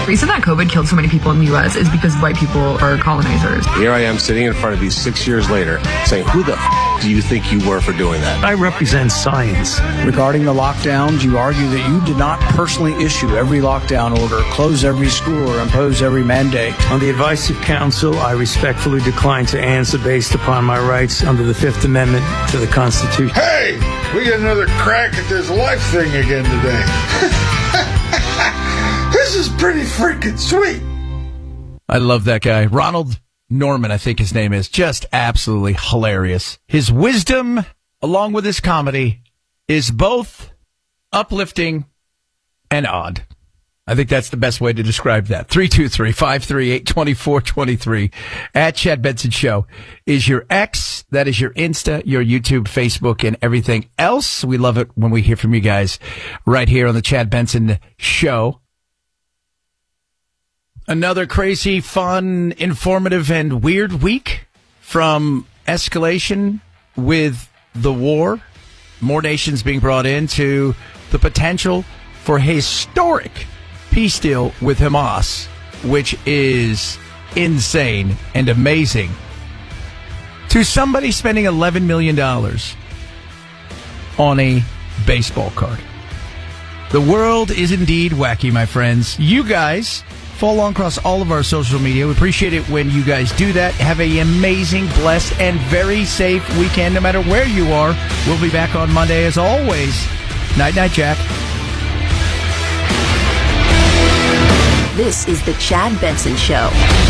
reason that COVID killed so many people in the U.S. is because white people are colonizers. Here I am sitting in front of you 6 years later saying, who the do you think you were for doing that? I represent science. Regarding the lockdowns, you argue that you did not personally issue every lockdown order, close every school, or impose every mandate. On the advice of counsel, I respectfully decline to answer based upon my rights under the Fifth Amendment to the Constitution. Hey, we got another crack at this life thing again today. This is pretty freaking sweet. I love that guy. Ronald Norman, I think his name is. Just absolutely hilarious. His wisdom, along with his comedy, is both uplifting and odd. I think that's the best way to describe that. 323-538-2423 at Chad Benson Show is your X. That is your Insta, your YouTube, Facebook, and everything else. We love it when we hear from you guys right here on the Chad Benson Show. Another crazy, fun, informative, and weird week from escalation with the war. More nations being brought in to the potential for historic peace deal with Hamas, which is insane and amazing. To somebody spending $11 million on a baseball card. The world is indeed wacky, my friends. You guys follow along across all of our social media. We appreciate it when you guys do that. Have an amazing, blessed, and very safe weekend, no matter where you are. We'll be back on Monday, as always. Night, night, Jack. This is the Chad Benson Show.